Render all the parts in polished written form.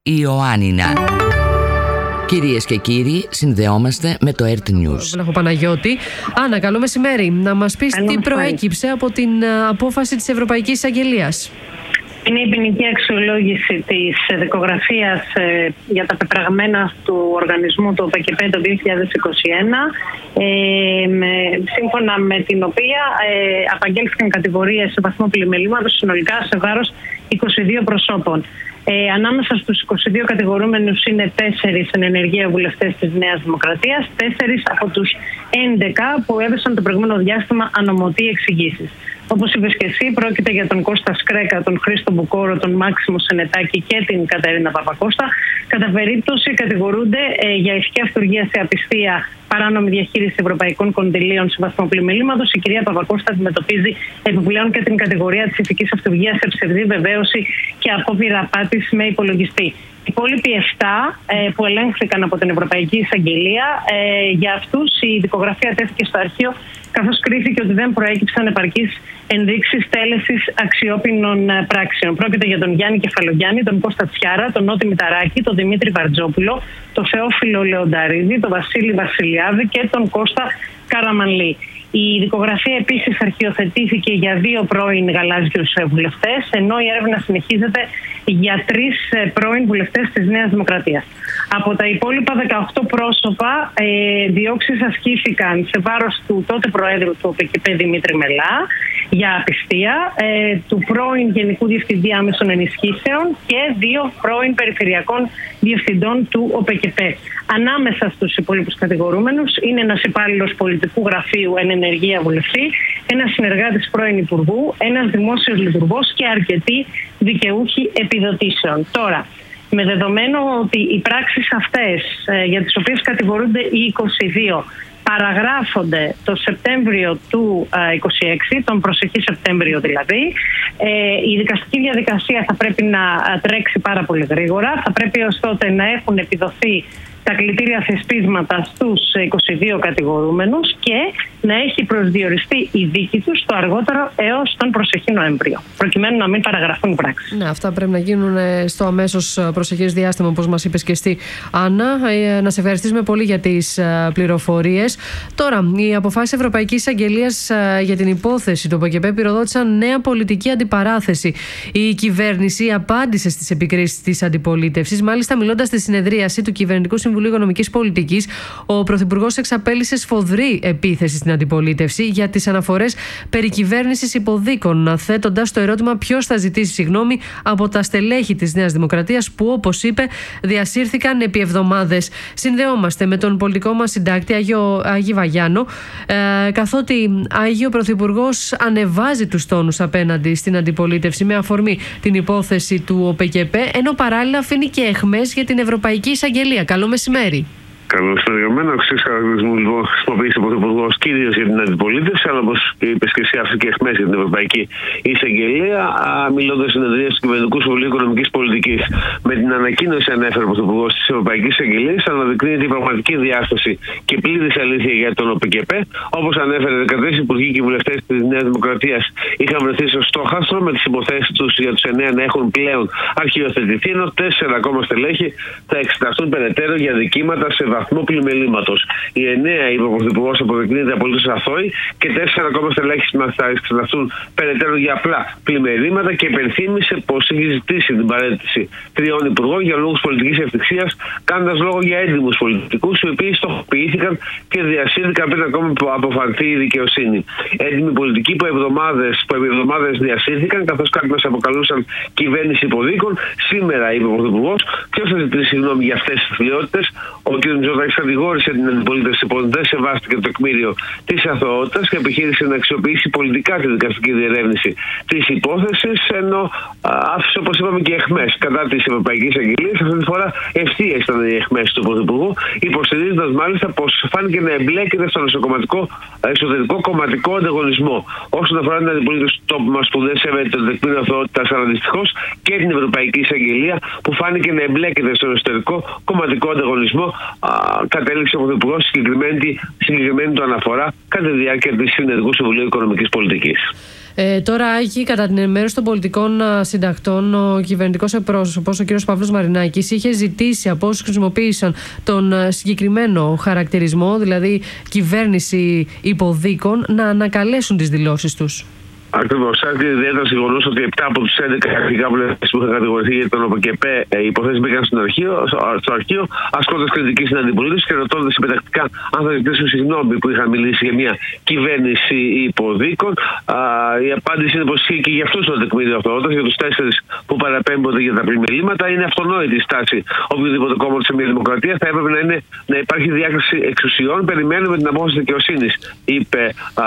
Ιωάννινα. Κυρίες και κύριοι, συνδεόμαστε με το RT News. Βλάχο Παναγιώτη. Άννα, καλό μεσημέρι. Να μας πεις τι προέκυψε από την απόφαση της Ευρωπαϊκής Εισαγγελίας. Είναι η ποινική αξιολόγηση της δικογραφίας για τα πεπραγμένα του οργανισμού του ΟΠΕΚΕΠΕ το 2021, σύμφωνα με την οποία απαγγέλθηκαν κατηγορίες σε βαθμό πλημελήματος συνολικά σε βάρος 22 προσώπων. Ανάμεσα στους 22 κατηγορούμενους είναι 4 εν ενεργεία βουλευτές της Νέας Δημοκρατίας, 4 από τους 11 που έδωσαν το προηγούμενο διάστημα ανωμοτή εξηγήσεις. Όπως είπες και εσύ, πρόκειται για τον Κώστα Σκρέκα, τον Χρήστο Μπουκόρο, τον Μάξιμο Σενετάκη και την Κατερίνα Παπακώστα. Κατά περίπτωση κατηγορούνται για ισχύ αυτουργία σε απιστία, παράνομη διαχείριση ευρωπαϊκών κονδυλίων σε βαθμό πλημελήματος. Η κυρία Παπακώστα αντιμετωπίζει επιπλέον και την κατηγορία της ηθικής αυτουργίας σε ψευδή βεβαίωση και απόπειρα απάτης με υπολογιστή. Οι υπόλοιποι 7 που ελέγχθηκαν από την Ευρωπαϊκή Εισαγγελία, για αυτούς η δικογραφία τέθηκε στο αρχείο, καθώς κρίθηκε ότι δεν προέκυψαν επαρκείς ενδείξεις τέλεσης αξιόπινων πράξεων. Πρόκειται για τον Γιάννη Κεφαλογιάννη, τον Κώστα Τσιάρα, τον Νότι Μηταράκη, τον Δημήτρη Βαρτζόπουλο, τον Θεόφιλο Λεονταρίδη, τον Βασίλη Βασιλιάδη και τον Κώστα Καραμανλή. Η δικογραφία επίσης αρχιοθετήθηκε για 2 πρώην γαλάζιους βουλευτές, ενώ η έρευνα συνεχίζεται για 3 πρώην βουλευτές της Νέας Δημοκρατίας. Από τα υπόλοιπα 18 πρόσωπα, διώξεις ασκήθηκαν σε βάρος του τότε Προέδρου του ΟΠΕΚΕΠΕ Δημήτρη Μελά για απιστία, του πρώην Γενικού Διευθυντή Άμεσων Ενισχύσεων και 2 πρώην Περιφερειακών Διευθυντών του ΟΠΕΚΕΠΕ. Ανάμεσα στους υπόλοιπους κατηγορούμενους είναι ένας υπάλληλος πολιτικού γραφείου εν ενεργεία βουλευτή, ένας συνεργάτης πρώην Υπουργού, ένας δημόσιος λειτουργός και αρκετοί δικαιούχοι επιδοτήσεων. Τώρα, με δεδομένο ότι οι πράξεις αυτές για τις οποίες κατηγορούνται οι 22 παραγράφονται το Σεπτέμβριο του 26, τον προσεχή Σεπτέμβριο δηλαδή, η δικαστική διαδικασία θα πρέπει να τρέξει πάρα πολύ γρήγορα. Θα πρέπει ως τότε να έχουν επιδοθεί τα κλητήρια θεσπίσματα στους 22 κατηγορούμενους και να έχει προσδιοριστεί η δίκη τους το αργότερο έως τον προσεχή Νοέμβριο, προκειμένου να μην παραγραφούν πράξεις. Ναι, αυτά πρέπει να γίνουν στο αμέσως προσεχές διάστημα, όπως μας είπες και εσύ, Άννα. Να σε ευχαριστήσουμε πολύ για τις πληροφορίες. Τώρα, οι αποφάσεις Ευρωπαϊκής Εισαγγελίας για την υπόθεση του ΟΠΕΚΕΠΕ πυροδότησαν νέα πολιτική αντιπαράθεση. Η κυβέρνηση απάντησε στις επικρίσεις της αντιπολίτευσης. Μάλιστα, μιλώντας στη συνεδρίαση του Κυβερνητικού Συμβουλίου Οικονομικής Πολιτικής, ο Πρωθυπουργός εξαπέλυσε σφοδρή επίθεση στην αντιπολίτευση για τις αναφορές περί κυβέρνησης υποδίκων, θέτοντας το ερώτημα ποιος θα ζητήσει συγγνώμη από τα στελέχη της Νέας Δημοκρατίας που, όπως είπε, διασύρθηκαν επί εβδομάδες. Συνδεόμαστε με τον πολιτικό μας συντάκτη Άγη Βαγιάνο, καθότι Άγιο Πρωθυπουργός ανεβάζει τους τόνους απέναντι στην αντιπολίτευση με αφορμή την υπόθεση του ΟΠΕΚΕΠΕ, ενώ παράλληλα αφήνει και αιχμές για την Ευρωπαϊκή Εισαγγελία. Καλό μεσημέρι. Καλωσοριασμένο, αξίς χαρακτηρισμού λοιπόν χρησιμοποιήσει ο Πρωθυπουργός κυρίως για την αντιπολίτευση, αλλά όπως είπες και εσύ, άφησε και αιχμές για την Ευρωπαϊκή Εισαγγελία, μιλώντας στην συνεδρία του Κυβερνητικού Συμβουλίου Οικονομικής Πολιτικής. Με την ανακοίνωση, ανέφερε ο Πρωθυπουργός της Ευρωπαϊκής Εισαγγελίας, αναδεικνύεται η πραγματική διάσταση και πλήρης αλήθεια για τον ΟΠΕΚΕΠΕ. Όπως ανέφερε, 13 υπουργοί και βουλευτές της Νέας Δημοκρατίας είχαν βρεθεί στο στόχαστρο, με τις υποθέσεις τους για τους 9 να έχουν πλέον αρχιοθετηθεί, ενώ 4 ακόμα στελέχη θα εξεταστούν περαιτέρω για δικήματα σε βαθμό πλημελήματος. Οι 9, είπε ο Πρωθυπουργός, αποδεικνύεται απολύτως αθώοι και 4 ακόμα στελέχη θα εξεταστούν περαιτέρω για απλά πλημελήματα και υπενθύμησε πως έχει ζητήσει την παραίτηση 3 υπουργών για λόγους πολιτικής ευτυχίας, κάνοντας λόγο για έντιμους πολιτικούς, οι οποίοι στοχοποιήθηκαν και διασύρθηκαν πριν ακόμα αποφανθεί η δικαιοσύνη. Έντιμοι πολιτικοί που επί εβδομάδες διασύρθηκαν, καθώς κάποιοι μας αποκαλούσαν κυβέρνηση υποδίκων. Σήμερα, είπε ο Πρωθυπουργός, ποιος θα ζητήσει συγγνώμη για αυτές τις αθλιότητες. Ο κ. Μητσοτάκης κατηγόρησε την αντιπολίτευση πως δεν σεβάστηκε το τεκμήριο της αθωότητας και επιχείρησε να αξιοποιήσει πολιτικά τη δικαστική διερεύνηση της υπόθεσης, ενώ άφησε, όπως είπαμε, και αιχμές κατά της Ευρωπαϊκής Αγγελίας. Αυτή τη φορά ευθείας ήταν οι αιχμές του Πρωθυπουργού, υποστηρίζοντας μάλιστα πως φάνηκε να εμπλέκεται στον εσωτερικό κομματικό ανταγωνισμό. Όσον αφορά την αντιπολίτευση του τόπου μας που δεν σέβεται το τεκμήριο αθωότητας, αλλά δυστυχώς και την Ευρωπαϊκή Εισαγγελία που φάνηκε να εμπλέκεται στον εσωτερικό κομματικό ανταγωνισμό, κατέληξε ο Πρωθυπουργός συγκεκριμένη του αναφορά κατά τη διάρκεια της Συνεδρικού Συμβουλίου Οικονομικής Πολιτικής. Τώρα, Άγη, κατά την ενημέρωση των πολιτικών συντακτών, ο κυβερνητικός εκπρόσωπος, ο κ. Παύλος Μαρινάκης, είχε ζητήσει από όσους χρησιμοποίησαν τον συγκεκριμένο χαρακτηρισμό, δηλαδή κυβέρνηση υποδίκων, να ανακαλέσουν τις δηλώσεις τους. Ακριβώς. Άρχισε ιδιαίτερα στο γεγονός ότι 7 από τους 11 αρχικά βουλευτές που είχαν κατηγορηθεί για τον ΟΠΚΕΠΕ οι υποθέσεις μπήκαν στο αρχείο, ασκώντας κριτική στην αντιπολίτευση και ρωτώντας επιτακτικά αν θα ζητήσουν συγγνώμη που είχαν μιλήσει για μια κυβέρνηση υποδίκων. Η απάντηση είναι πως ισχύει και για αυτούς το τεκμήριο αυτό. Όταν για τους 4 που παραπέμπονται για τα πλημμυρίσματα, είναι αυτονόητη η στάση οποιοδήποτε κόμματο σε μια δημοκρατία. Θα έπρεπε να υπάρχει διάκριση εξουσιών. Περιμένουμε την απόφαση δικαιοσύνης, είπε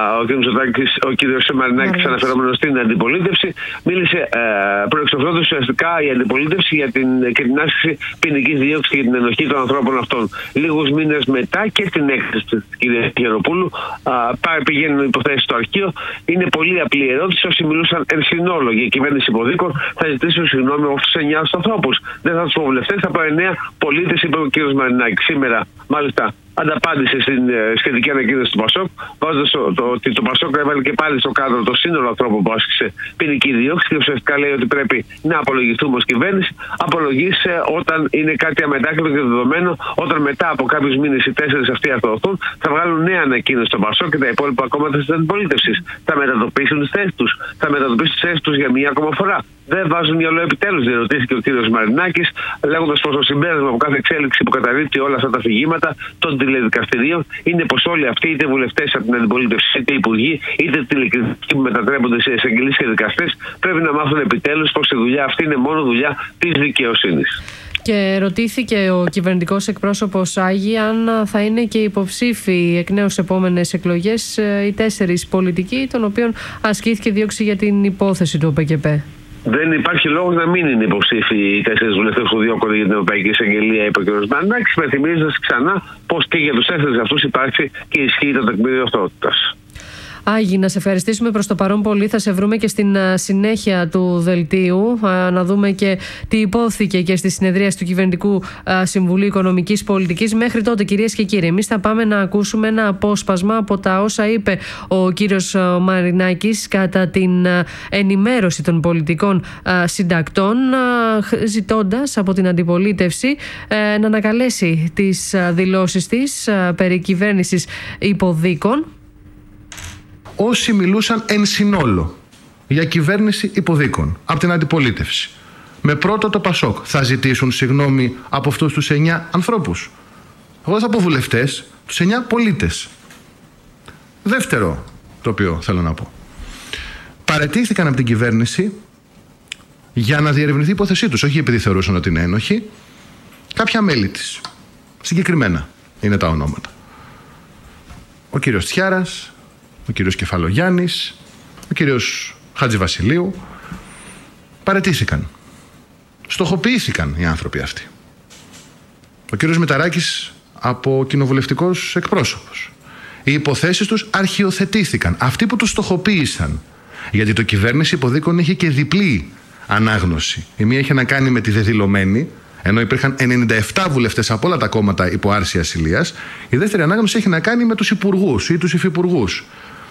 ο κ. Μαρινάκης, αναφερόμενο στην αντιπολίτευση. Μίλησε προεξοφλώντας ουσιαστικά η αντιπολίτευση για την άσκηση ποινικής δίωξης για την ενοχή των ανθρώπων αυτών. Λίγους μήνες μετά και στην έκθεση της κ. Γεροπούλου πηγαίνουν υποθέσεις στο αρχείο. Είναι πολύ απλή ερώτηση. Όσοι μιλούσαν εν συνόλο για κυβέρνηση υποδίκων θα ζητήσουν συγγνώμη από τους 9 ανθρώπους. Δεν θα τους πω βουλευτές, θα πω 9 πολίτες, είπε ο κ. Μαρινάκης. Σήμερα, μάλιστα, ανταπάντησε στην σχετική ανακοίνωση του Πασόκ, βάζοντας ότι το Πασόκ έβαλε και πάλι στο κάδρο το σύνολο ανθρώπων που άσκησε ποινική δίωξη και ουσιαστικά λέει ότι πρέπει να απολογηθούμε ως κυβέρνηση. Απολογήσε όταν είναι κάτι αμετάκλητο και δεδομένο, όταν μετά από κάποιους μήνες οι 4 αυτοί αθωωωθούν, θα βγάλουν νέα ανακοίνωση στο Πασόκ και τα υπόλοιπα κόμματα της αντιπολίτευσης. Θα μετατοπίσουν τις θέσεις τους. Θα μετατοπίσουν τις θέσεις τους για μία ακόμα φορά. Δεν βάζουν μυαλό επιτέλους, διερωτήθηκε ο κ. Μαρινάκης, λέγοντας πως το συμπέρασμα από κάθε εξέλιξη που καταρρίπτει όλα αυτά τα αφηγήματα των τηλεδικαστηρίων είναι πως όλοι αυτοί, είτε βουλευτές από την αντιπολίτευση, είτε υπουργοί, είτε τηλεκριτικοί που μετατρέπονται σε εισαγγελείς και δικαστές, πρέπει να μάθουν επιτέλους πως η δουλειά αυτή είναι μόνο δουλειά της δικαιοσύνης. Και ρωτήθηκε ο κυβερνητικός εκπρόσωπος Άγη αν θα είναι και υποψήφοι εκ νέου σε επόμενες εκλογές οι 4 πολιτικοί, των οποίων ασκήθηκε δίωξη για την υπόθεση του ΟΠΚΕΠΕ. Δεν υπάρχει λόγος να μην είναι υποψήφοι οι 4 βουλευτές που διώκονται για την Ευρωπαϊκή Εισαγγελία, είπε ο κ. Μαρινάκης, υπενθυμίζοντας ξανά πως και για τους 4 αυτούς υπάρχει και ισχύει το τεκμήριο αυτότητας. Άγη, να σε ευχαριστήσουμε προς το παρόν πολύ. Θα σε βρούμε και στην συνέχεια του δελτίου, να δούμε και τι υπόθηκε και στη συνεδρία του Κυβερνητικού Συμβουλίου Οικονομικής Πολιτικής. Μέχρι τότε, κυρίες και κύριοι, εμείς θα πάμε να ακούσουμε ένα απόσπασμα από τα όσα είπε ο κύριος Μαρινάκης κατά την ενημέρωση των πολιτικών συντακτών, ζητώντας από την αντιπολίτευση να ανακαλέσει τις δηλώσεις της περί κυβέρνησης υποδίκων. Όσοι μιλούσαν εν συνόλο για κυβέρνηση υποδίκων από την αντιπολίτευση, με πρώτο το Πασόκ, θα ζητήσουν συγγνώμη από αυτούς τους 9 ανθρώπους. Εγώ θα πω βουλευτές, τους 9 πολίτες. Δεύτερο το οποίο θέλω να πω. Παραιτήθηκαν από την κυβέρνηση για να διερευνηθεί η υπόθεσή τους, όχι επειδή θεωρούσαν ότι είναι ένοχοι, κάποια μέλη της. Συγκεκριμένα είναι τα ονόματα. Ο κύριος Τσιάρας, ο κύριος Κεφαλογιάννης, ο κύριος Χατζηβασιλείου. Παραιτήθηκαν. Στοχοποιήθηκαν οι άνθρωποι αυτοί. Ο κύριος Μηταράκης από κοινοβουλευτικός εκπρόσωπος. Οι υποθέσεις τους αρχιοθετήθηκαν. Αυτοί που τους στοχοποίησαν. Γιατί το κυβέρνηση υποδίκων είχε και διπλή ανάγνωση. Η μία είχε να κάνει με τη δεδηλωμένη, ενώ υπήρχαν 97 βουλευτές από όλα τα κόμματα υπό άρση ασυλίας. Η δεύτερη ανάγνωση έχει να κάνει με τους υπουργούς ή τους υφυπουργούς.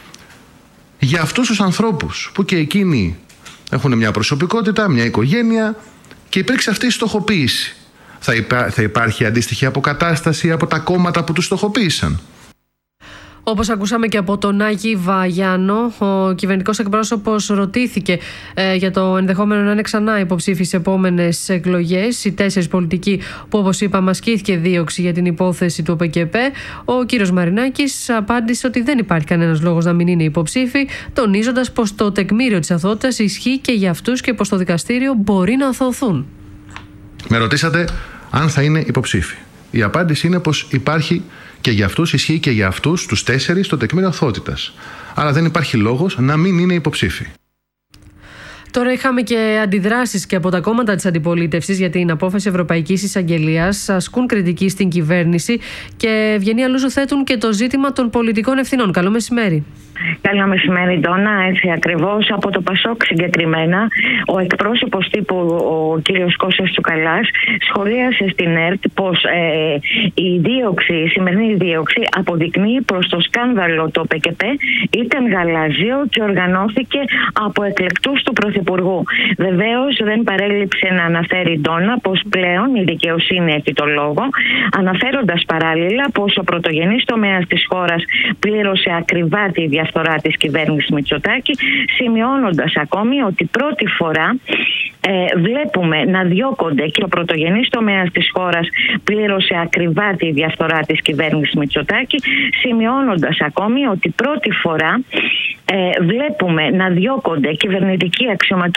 Για αυτούς τους ανθρώπους που και εκείνοι έχουν μια προσωπικότητα, μια οικογένεια και υπήρξε αυτή η στοχοποίηση, θα υπάρχει αντίστοιχη αποκατάσταση από τα κόμματα που τους στοχοποίησαν? Όπως ακούσαμε και από τον Άγη Βαγιάνο, ο κυβερνητικός εκπρόσωπος ρωτήθηκε για το ενδεχόμενο να είναι ξανά υποψήφιοι σε επόμενες εκλογές οι 4 πολιτικοί που, όπως είπαμε, ασκήθηκε δίωξη για την υπόθεση του ΟΠΚΕΠΕ. Ο κύριος Μαρινάκης απάντησε ότι δεν υπάρχει κανένας λόγος να μην είναι υποψήφιοι, τονίζοντας πως το τεκμήριο της αθωότητας ισχύει και για αυτούς και πως το δικαστήριο μπορεί να αθωωθούν. Με ρωτήσατε αν θα είναι υποψήφοι. Η απάντηση είναι πως υπάρχει και για αυτούς, ισχύει και για αυτούς τους 4 το τεκμήριο αθωότητας. Άρα δεν υπάρχει λόγος να μην είναι υποψήφοι. Τώρα είχαμε και αντιδράσεις και από τα κόμματα της αντιπολίτευσης για την απόφαση Ευρωπαϊκής Εισαγγελίας. Ασκούν κριτική στην κυβέρνηση και Ευγενία Λούζου θέτουν και το ζήτημα των πολιτικών ευθυνών. Καλό μεσημέρι. Καλό μεσημέρι, Ντόνα. Έτσι ακριβώς, από το ΠΑΣΟΚ συγκεκριμένα, ο εκπρόσωπος τύπου, ο κύριος Κώστας Τσουκαλάς, σχολίασε στην ΕΡΤ πως η σημερινή δίωξη αποδεικνύει προς το σκάνδαλο το ΠΚΠ ήταν γαλαζίο και οργανώθηκε από εκλεκτούς του Πρωθυπουργού. Βεβαίως δεν παρέλειψε να αναφέρει, Ντόνα, πως πλέον η δικαιοσύνη έχει το λόγο, αναφέροντας παράλληλα πως ο πρωτογενής τομέας της χώρας πλήρωσε ακριβά τη διαφθορά της κυβέρνησης Μητσοτάκη, σημειώνοντας ακόμη ότι πρώτη φορά βλέπουμε να διώκονται και ο πρωτογενής τομέας της χώρας πλήρωσε ακριβά τη διαφθορά της κυβέρνησης Μητσοτάκη, σημειώνοντας ακόμη ότι πρώτη φορά βλέπουμε να διώκονται κυβερνητικοί αξιωματούχοι